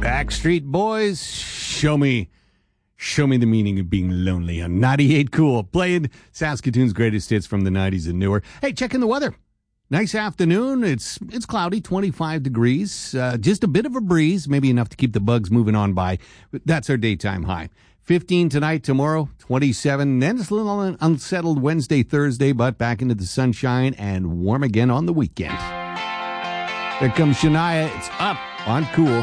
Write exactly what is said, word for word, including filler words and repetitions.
Backstreet Boys, show me, show me the meaning of being lonely on ninety-eight Cool, playing Saskatoon's greatest hits from the nineties and newer. Hey, checking the weather. Nice afternoon. It's it's cloudy, twenty-five degrees. Uh, just a bit of a breeze, maybe enough to keep the bugs moving on by. That's our daytime high. fifteen tonight, tomorrow, twenty-seven. Then it's a little unsettled Wednesday, Thursday, but back into the sunshine and warm again on the weekend. There comes Shania. It's up on Cool.